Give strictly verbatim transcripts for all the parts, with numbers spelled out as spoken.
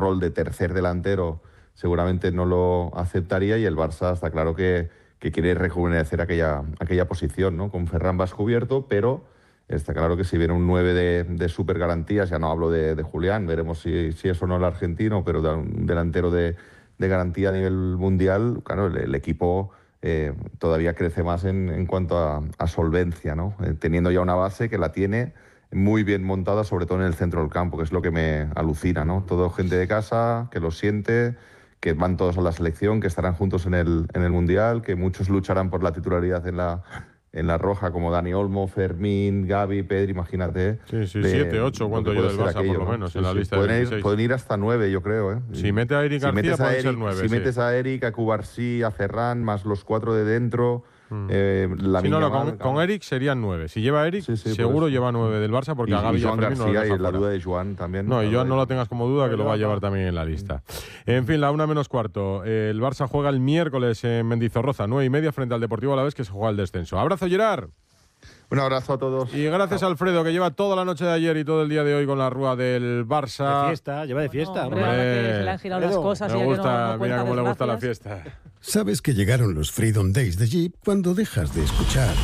rol de tercer delantero seguramente no lo aceptaría, y el Barça está claro que, que quiere rejuvenecer aquella, aquella posición, ¿no? Con Ferran vas cubierto, pero está claro que si viene un nueve de, de super garantías, ya no hablo de, de Julián, veremos si, si es o no el argentino, pero de un delantero de, de garantía a nivel mundial, claro, el, el equipo eh, todavía crece más en, en cuanto a, a solvencia, ¿no? Eh, teniendo ya una base que la tiene muy bien montada, sobre todo en el centro del campo, que es lo que me alucina, ¿no? Todo gente de casa, que lo siente, que van todos a la selección, que estarán juntos en el, en el Mundial, que muchos lucharán por la titularidad en la, en la roja, como Dani Olmo, Fermín, Gavi, Pedri, imagínate. Sí, sí, siete, ocho, cuánto lleva el Barça, aquello, por lo menos, ¿no? en sí, la sí, lista pueden de veintiséis. Ir, pueden ir hasta nueve, yo creo, ¿eh? Si mete a Eric si García, pueden Eric, ser nueve, Si sí. metes a Eric, a Cubarsí, a Ferran, más los cuatro de dentro... Mm. Eh, la sí, no, no, con, con Eric serían nueve. Si lleva a Eric, sí, sí, seguro pues, lleva nueve del Barça, porque y, a Gavi y, y Joan a Fermín García, no lo deja y la fuera. duda de Joan también. No, y Joan no lo tengas como duda, que lo va a llevar también en la lista. En fin, la una menos cuarto. El Barça juega el miércoles en Mendizorroza, nueve y media, frente al Deportivo Alavés, que se juega el descenso. Abrazo, Gerard. Un abrazo a todos. Y gracias a Alfredo, que lleva toda la noche de ayer y todo el día de hoy con la rúa del Barça. De fiesta, lleva de fiesta. Hombre, hombre. Que se le han girado las cosas. Me y gusta, no, no mira cómo desgracias. le gusta la fiesta. Sabes que llegaron los Freedom Days de Jeep cuando dejas de escuchar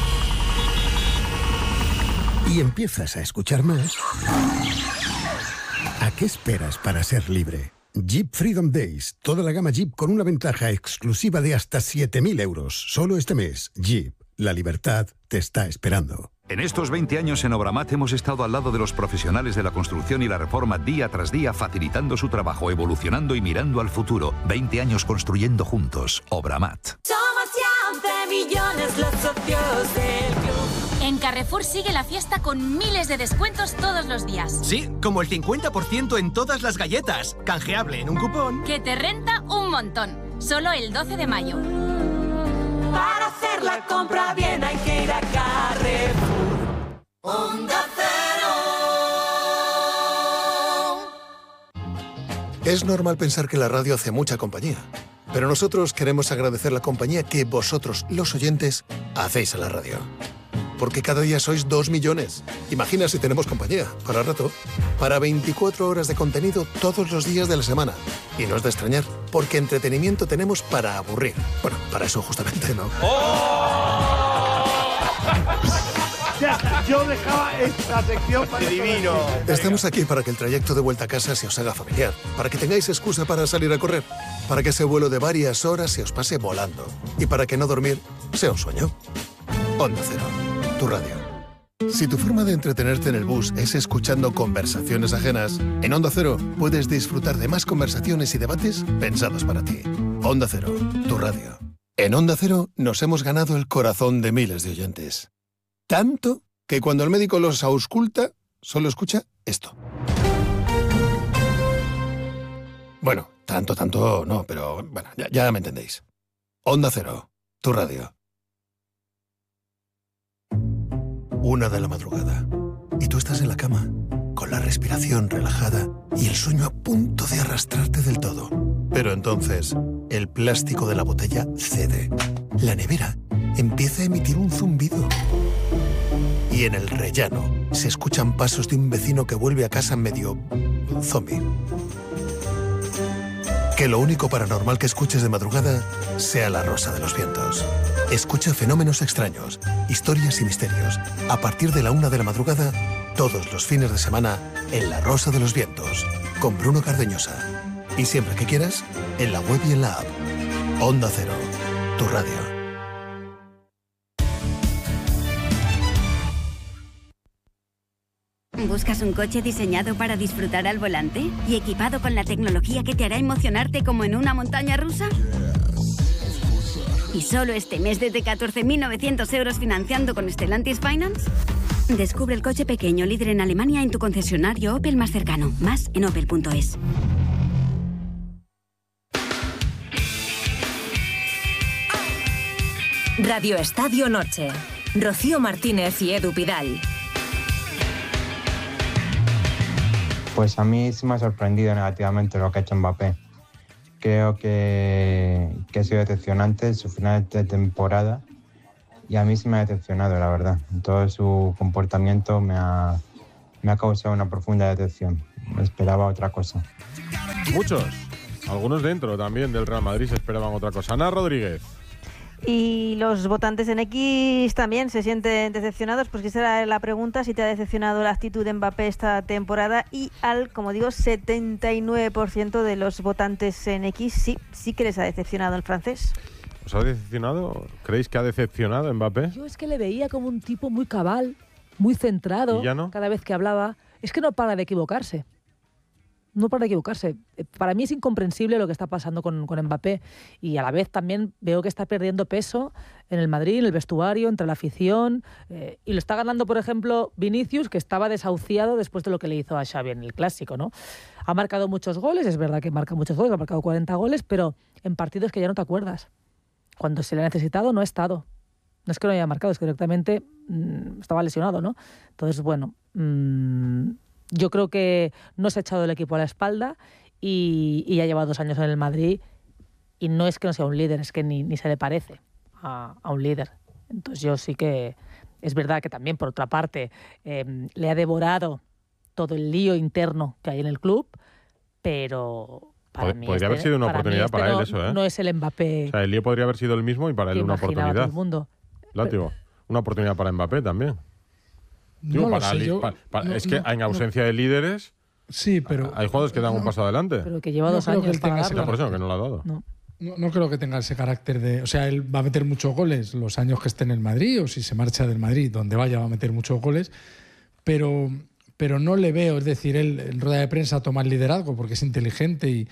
y empiezas a escuchar más. ¿A qué esperas para ser libre? Jeep Freedom Days, toda la gama Jeep con una ventaja exclusiva de hasta siete mil euros. Solo este mes, Jeep, la libertad te está esperando. En estos veinte años en Obramat hemos estado al lado de los profesionales de la construcción y la reforma día tras día, facilitando su trabajo, evolucionando y mirando al futuro. veinte años construyendo juntos. Obramat. Somos ya once millones los socios del club. En Carrefour sigue la fiesta con miles de descuentos todos los días. Sí, como el cincuenta por ciento en todas las galletas. Canjeable en un cupón. Que te renta un montón. Solo el doce de mayo. Para hacer la compra bien hay que ir a Carrefour. Onda Cero. Es normal pensar que la radio hace mucha compañía, pero nosotros queremos agradecer la compañía que vosotros, los oyentes, hacéis a la radio. Porque cada día sois dos millones. Imagina si tenemos compañía, para rato, para veinticuatro horas de contenido todos los días de la semana. Y no es de extrañar, porque entretenimiento tenemos para aburrir. Bueno, para eso justamente, ¿no? ¡Oh! Ya, yo dejaba esta sección para... ¡Qué divino! Estamos aquí para que el trayecto de vuelta a casa se os haga familiar, para que tengáis excusa para salir a correr, para que ese vuelo de varias horas se os pase volando y para que no dormir sea un sueño. Onda Cero, tu radio. Si tu forma de entretenerte en el bus es escuchando conversaciones ajenas, en Onda Cero puedes disfrutar de más conversaciones y debates pensados para ti. Onda Cero, tu radio. En Onda Cero nos hemos ganado el corazón de miles de oyentes. Tanto que cuando el médico los ausculta, solo escucha esto. Bueno, tanto, tanto no, pero bueno, ya, ya me entendéis. Onda Cero, tu radio. Una de la madrugada. Y tú estás en la cama, con la respiración relajada y el sueño a punto de arrastrarte del todo. Pero entonces, el plástico de la botella cede. La nevera empieza a emitir un zumbido. Y en el rellano se escuchan pasos de un vecino que vuelve a casa medio zombie. Que lo único paranormal que escuches de madrugada sea la rosa de los vientos. Escucha fenómenos extraños, historias y misterios. A partir de la una de la madrugada, todos los fines de semana, en La Rosa de los Vientos, con Bruno Cardeñosa. Y siempre que quieras, en la web y en la app. Onda Cero, tu radio. ¿Buscas un coche diseñado para disfrutar al volante y equipado con la tecnología que te hará emocionarte como en una montaña rusa? ¿Y solo este mes desde catorce mil novecientos euros financiando con Stellantis Finance? Descubre el coche pequeño líder en Alemania en tu concesionario Opel más cercano. Más en opel punto es. Radio Estadio Noche. Rocío Martínez y Edu Pidal. Pues a mí sí me ha sorprendido negativamente lo que ha hecho Mbappé. Creo que, que ha sido decepcionante su final de temporada y a mí sí me ha decepcionado, la verdad. Todo su comportamiento me ha, me ha causado una profunda decepción. Me esperaba otra cosa. Muchos. Algunos dentro también del Real Madrid se esperaban otra cosa. Ana Rodríguez. Y los votantes en X también se sienten decepcionados, pues esa era la pregunta, si te ha decepcionado la actitud de Mbappé esta temporada, y al, como digo, setenta y nueve por ciento de los votantes en X sí, sí que les ha decepcionado el francés. ¿Os ha decepcionado? ¿Creéis que ha decepcionado Mbappé? Yo es que le veía como un tipo muy cabal, muy centrado. ¿Y ya no? Cada vez que hablaba. Es que no para de equivocarse. No para de equivocarse. Para mí es incomprensible lo que está pasando con, con Mbappé, y a la vez también veo que está perdiendo peso en el Madrid, en el vestuario, entre la afición, eh, y lo está ganando, por ejemplo, Vinicius, que estaba desahuciado después de lo que le hizo a Xavi en el Clásico, ¿no? Ha marcado muchos goles, es verdad que marca muchos goles, ha marcado cuarenta goles, pero en partidos que ya no te acuerdas. Cuando se le ha necesitado no ha estado. No es que no haya marcado, es que directamente mmm, estaba lesionado, ¿no? Entonces, bueno... Mmm, yo creo que no se ha echado el equipo a la espalda y, y ya lleva dos años en el Madrid, y no es que no sea un líder, es que ni, ni se le parece a, a un líder. Entonces yo sí que... Es verdad que también, por otra parte, eh, le ha devorado todo el lío interno que hay en el club, pero... Para Pod- mí podría este, haber sido una para oportunidad este para no, él eso, ¿eh? No es el Mbappé. O sea, el lío podría haber sido el mismo y para él una imaginaba todo oportunidad. el mundo. Látigo, una oportunidad para Mbappé también. Digo, No lo para sé, li- yo- pa- pa- no, es que no, en ausencia de líderes, Sí, pero hay jugadores que dan un paso adelante. Pero que lleva No dos creo que años él tenga para ese Ya por darlo. eso que no lo ha dado. No. no, no creo que tenga ese carácter de... O sea, él va a meter muchos goles los años que esté en el Madrid, o si se marcha del Madrid, donde vaya va a meter muchos goles, pero, pero no le veo, es decir, él en rueda de prensa toma el liderazgo porque es inteligente y,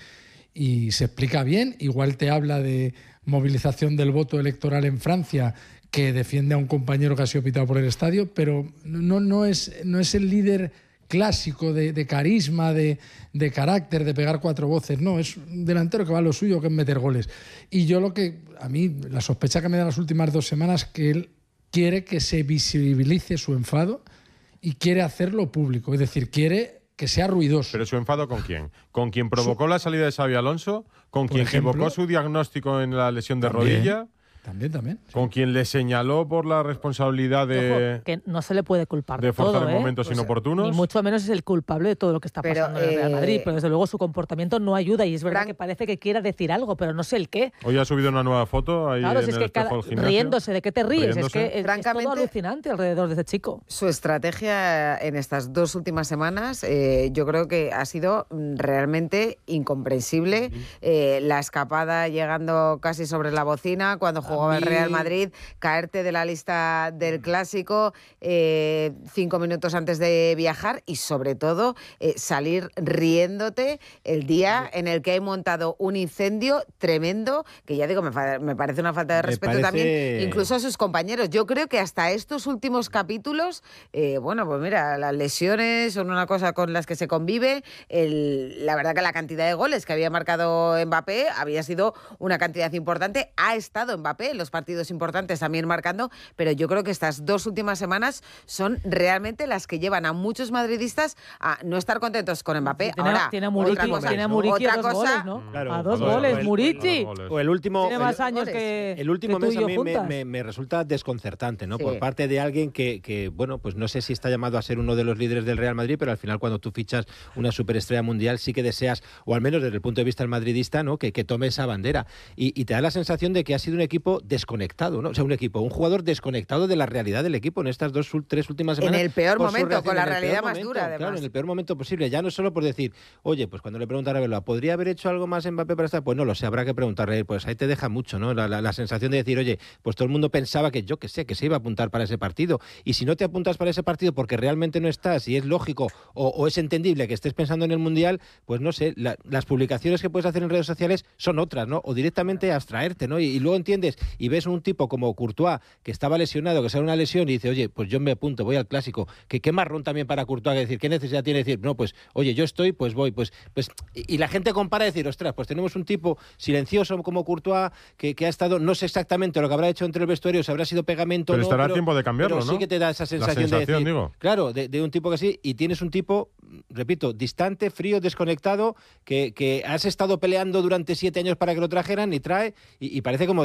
y se explica bien. Igual te habla de movilización del voto electoral en Francia, que defiende a un compañero que ha sido pitado por el estadio, pero no, no, es, no es el líder clásico de, de carisma, de, de carácter, de pegar cuatro voces. No, es un delantero que va a lo suyo, que es meter goles. Y yo lo que, a mí, la sospecha que me da las últimas dos semanas, que él quiere que se visibilice su enfado y quiere hacerlo público. Es decir, quiere que sea ruidoso. ¿Pero su enfado con quién? ¿Con quien provocó su... la salida de Xabi Alonso? ¿Con quien ejemplo, equivocó su diagnóstico en la lesión de también, rodilla? También, también. Sí. ¿Con quien le señaló por la responsabilidad de... Ojo, que no se le puede culpar de de forzar todo, en ¿eh? momentos Pues, inoportunos? Ni mucho menos es el culpable de todo lo que está pero, pasando en el Real eh, Madrid, pero desde luego su comportamiento no ayuda, y es verdad Frank... que parece que quiera decir algo, pero no sé el qué. Hoy ha subido una nueva foto ahí claro, en si es el que espejo cada... del gimnasio. riéndose, ¿de qué te ríes? Riéndose. Es que es, Francamente, es todo alucinante alrededor de ese chico. Su estrategia en estas dos últimas semanas eh, yo creo que ha sido realmente incomprensible. Eh, la escapada llegando casi sobre la bocina cuando jugaba el Real Madrid, caerte de la lista del Clásico eh, cinco minutos antes de viajar, y sobre todo eh, salir riéndote el día en el que hay montado un incendio tremendo, que ya digo, me, fa- me parece una falta de Me respeto parece- también, incluso a sus compañeros. Yo creo que hasta estos últimos capítulos, eh, bueno, pues mira, las lesiones son una cosa con las que se convive. El, la verdad que la cantidad de goles que había marcado Mbappé había sido una cantidad importante. Ha estado Mbappé en los partidos importantes también marcando, pero yo creo que estas dos últimas semanas son realmente las que llevan a muchos madridistas a no estar contentos con Mbappé. Tiene, Ahora, tiene a Muriqui, otra cosa, tiene a Muriqui otra a dos cosa, goles, ¿no? Claro, a dos a dos goles, goles. Muriqui. O el último, Tiene más el, años goles. que el último que mes tú y a yo mí me, juntas. me, me resulta desconcertante, ¿no? Sí. Por parte de alguien que, que, bueno, pues no sé si está llamado a ser uno de los líderes del Real Madrid, pero al final cuando tú fichas una superestrella mundial sí que deseas, o al menos desde el punto de vista del madridista, ¿no? Que, que tome esa bandera. Y, y te da la sensación de que ha sido un equipo desconectado, ¿no? O sea, un equipo, un jugador desconectado de la realidad del equipo en estas dos, tres últimas semanas. En el peor por su momento, con reacción, la en el realidad peor más momento, dura, además. Claro, en el peor momento posible. Ya no solo por decir, oye, pues cuando le preguntan a Arbeloa, ¿podría haber hecho algo más Mbappé para estar? Pues no lo sé, habrá que preguntarle. Pues ahí te deja mucho, ¿no? La, la, la sensación de decir, oye, pues todo el mundo pensaba que yo que sé, que se iba a apuntar para ese partido. Y si no te apuntas para ese partido porque realmente no estás y es lógico o, o es entendible que estés pensando en el Mundial, pues no sé, la, las publicaciones que puedes hacer en redes sociales son otras, ¿no? O directamente abstraerte, ¿no? Y, y luego entiendes y ves un tipo como Courtois que estaba lesionado, que sale una lesión y dice, oye, pues yo me apunto, voy al Clásico. Que qué marrón también para Courtois, que decir, ¿qué necesidad tiene de decir? No, pues, oye, yo estoy, pues voy, pues, pues, y, y la gente compara y decir, ostras, pues tenemos un tipo silencioso como Courtois que, que ha estado, no sé exactamente lo que habrá hecho entre el vestuario, si habrá sido pegamento pero o no, estará pero, tiempo de cambiarlo, pero ¿no? sí que te da esa sensación, La sensación de decir, digo. claro, de, de un tipo que sí, y tienes un tipo, repito, distante, frío, desconectado, que, que has estado peleando durante siete años para que lo trajeran y trae, y, y parece como de otra galaxia.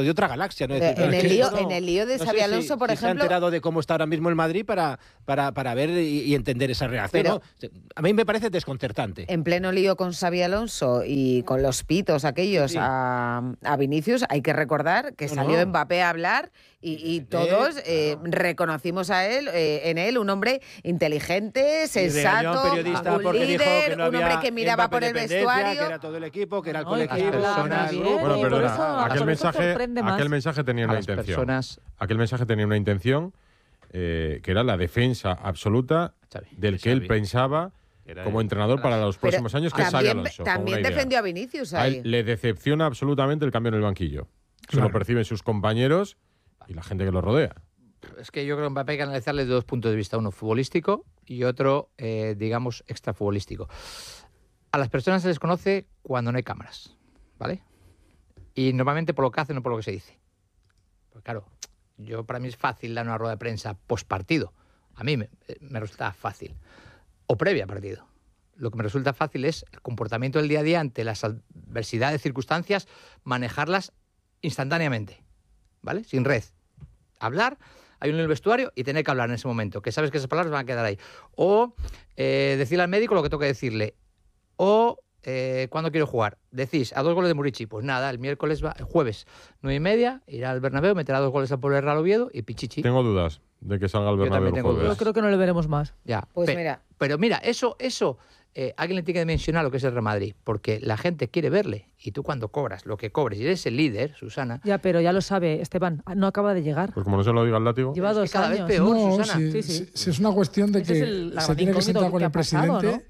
galaxia. ¿no? Eh, Decir, en, el ¿qué lío, esto no- en el lío de no sé Xabi si- Alonso, por si se ha ejemplo... enterado de cómo está ahora mismo el Madrid para, para, para ver y, y entender esa reacción. Pero- ¿no? A mí me parece desconcertante. En pleno lío con Xabi Alonso y con los pitos aquellos Sí, sí. A, a Vinicius, hay que recordar que No, salió no. Mbappé a hablar y, y todos eh, reconocimos a él, eh, en él un hombre inteligente, sensato, regañó a un periodista un porque dijo líder, que no un había hombre que miraba Mbappé por el dependencia, vestuario. que era todo el equipo, que era el No, y que colectivo, habla que era el bien, grupo. Bueno, y por perdona, eso- aquel por eso mensaje, sorprende más. aquel mensaje tenía A una las intención. personas- Aquel mensaje tenía una intención eh, que era la defensa absoluta del que él pensaba como entrenador para los Pero próximos años, que es Xabi también, Alonso. con también una idea. defendió a Vinicius A ahí. él le decepciona absolutamente el cambio en el banquillo. Se Claro. lo perciben sus compañeros y la gente que lo rodea. Es que yo creo que Mbappé hay que analizarle de dos puntos de vista, uno futbolístico y otro, eh, digamos, extrafutbolístico. A las personas se les conoce cuando no hay cámaras, ¿vale? Y normalmente por lo que hacen, no por lo que se dice. Pues claro, yo para mí es fácil dar una rueda de prensa post partido. A mí me, me resulta fácil. O previa partido. Lo que me resulta fácil es el comportamiento del día a día ante las adversidades, circunstancias, manejarlas instantáneamente, ¿vale? Sin red. Hablar, hay uno en el vestuario y tener que hablar en ese momento, que sabes que esas palabras van a quedar ahí. O eh, decirle al médico lo que tengo que decirle. O eh, ¿cuándo quiero jugar? Decís, a dos goles de Murici. Pues nada, el miércoles, va, el jueves, nueve y media, irá al Bernabéu, meterá dos goles al pobre Real Oviedo y pichichi. Tengo dudas de que salga el Yo Bernabéu también el tengo jueves. Yo creo que no le veremos más. Ya. Pues Pe- mira. Pero mira, eso, eso, eh, alguien le tiene que mencionar lo que es el Real Madrid, porque la gente quiere verle. Y tú cuando cobras lo que cobres y eres el líder, Susana, Ya, pero ya lo sabe, Esteban, no acaba de llegar. Pues como no se lo diga el látigo. Lleva es que dos cada vez años. peor, No, Susana. si, Sí, sí. si- si es una cuestión de Ese que es el- la se gran tiene que incógnito sentar con que el ha pasado, presidente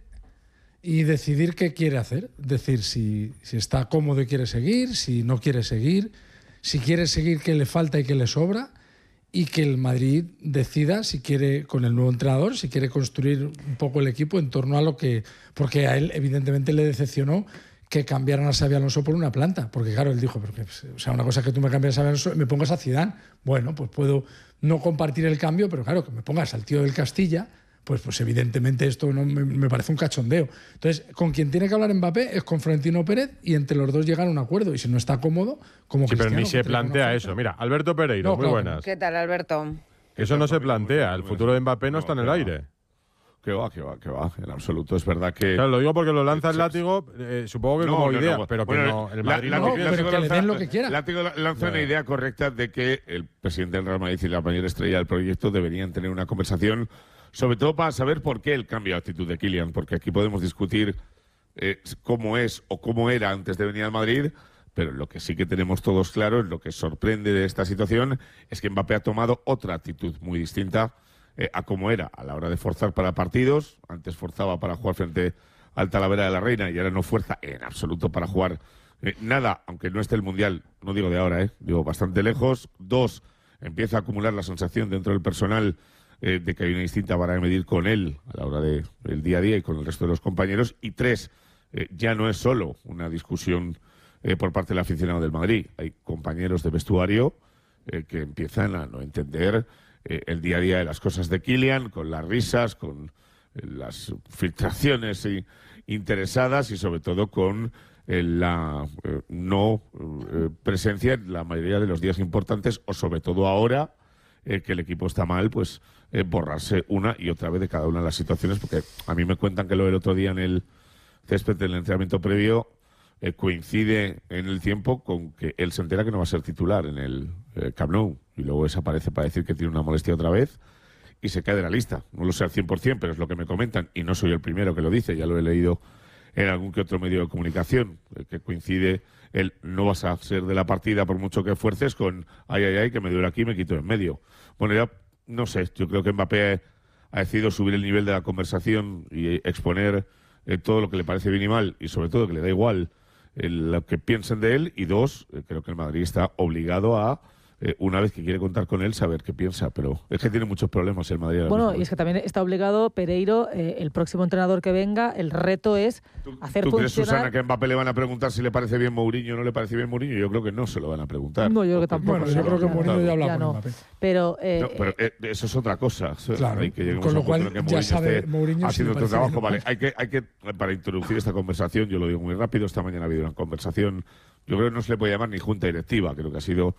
y decidir qué quiere hacer. Decir si, si está cómodo y quiere seguir, si no quiere seguir, si quiere seguir qué le falta y qué le sobra, y que el Madrid decida si quiere, con el nuevo entrenador, si quiere construir un poco el equipo en torno a lo que... Porque a él evidentemente le decepcionó que cambiaran a Xabi Alonso por una planta. Porque claro, él dijo, pero que, o sea, una cosa es que tú me cambias a Xabi Alonso y me pongas a Zidane. Bueno, pues puedo no compartir el cambio, pero claro, que me pongas al tío del Castilla, pues, pues evidentemente esto no me, me parece un cachondeo. Entonces, con quien tiene que hablar Mbappé es con Florentino Pérez y entre los dos llegan a un acuerdo. Y si no está cómodo, como Sí, pero Cristiano, ni que se tiene plantea una eso. oferta. Mira, Alberto Pereiro, No, muy claro que buenas. ¿Qué tal, Alberto? Eso no se plantea. El futuro de Mbappé no está en el aire. Que va, que va, que va. En absoluto. Es verdad que. Claro, lo digo porque lo lanza el látigo, eh, supongo que No, como no, idea, no. pero que Bueno, no. El la- Madrid la- no. la- pero que le den lo que quiera. Látigo lanza una idea correcta de que el presidente del Real Madrid y la mayor estrella del proyecto deberían tener una conversación, sobre todo para saber por qué el cambio de actitud de Kylian, porque aquí podemos discutir eh, cómo es o cómo era antes de venir al Madrid, pero lo que sí que tenemos todos claro, lo que sorprende de esta situación, es que Mbappé ha tomado otra actitud muy distinta eh, a cómo era a la hora de forzar para partidos. Antes forzaba para jugar frente al Talavera de la Reina y ahora no fuerza en absoluto para jugar eh, nada, aunque no esté el Mundial, no digo de ahora, eh, digo bastante lejos. Dos, empieza a acumular la sensación dentro del personal eh, de que hay una distinta vara de medir con él a la hora de- del día a día y con el resto de los compañeros. Y tres, eh, ya no es solo una discusión eh, por parte del aficionado del Madrid. Hay compañeros de vestuario eh, que empiezan a no entender eh, el día a día de las cosas de Kylian, con las risas, con eh, las filtraciones y- interesadas y sobre todo con eh, la eh, no eh, presencia en la mayoría de los días importantes o sobre todo ahora eh, que el equipo está mal, pues eh, borrarse una y otra vez de cada una de las situaciones, porque a mí me cuentan que lo del otro día en el césped del entrenamiento previo eh, coincide en el tiempo con que él se entera que no va a ser titular en el eh, Camp Nou y luego desaparece para decir que tiene una molestia otra vez y se cae de la lista. No lo sé al cien por cien, pero es lo que me comentan y no soy el primero que lo dice, ya lo he leído en algún que otro medio de comunicación, eh, que coincide el no vas a ser de la partida por mucho que esfuerces con ay, ay, ay, que me duele aquí, me quito en medio. Bueno, ya no sé, yo creo que Mbappé ha decidido subir el nivel de la conversación y exponer eh, todo lo que le parece bien y mal y sobre todo que le da igual eh, lo que piensen de él. Y dos, eh, creo que el Madrid está obligado a, eh, una vez que quiere contar con él, saber qué piensa. Pero es que tiene muchos problemas el Madrid ahora Bueno, mismo. y es que también está obligado Pereiro, eh, el próximo entrenador que venga, el reto es hacer ¿Tú crees, funcionar... Susana, que a Mbappé le van a preguntar si le parece bien Mourinho o no le parece bien Mourinho? Yo creo que no se lo van a preguntar. No, yo creo que tampoco. Bueno, yo creo que Mourinho ya habla Ya con no. Mbappé. Pero, eh, No, pero eh, eso es otra cosa. Eso- Claro, hay que lleguemos con a lo un punto cual en que ya Mourinho sabe esté Mourinho si haciendo le otro parece trabajo. bien o Vale, mal. hay que, hay que, para introducir esta conversación, yo lo digo muy rápido, esta mañana ha habido una conversación, yo creo que no se le puede llamar ni junta directiva, creo que ha sido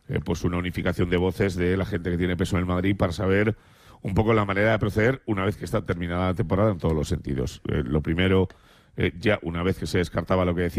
eh, pues una unificación de voces de la gente que tiene peso en el Madrid para saber un poco la manera de proceder una vez que está terminada la temporada en todos los sentidos. Eh, lo primero, eh, ya una vez que se descartaba lo que decía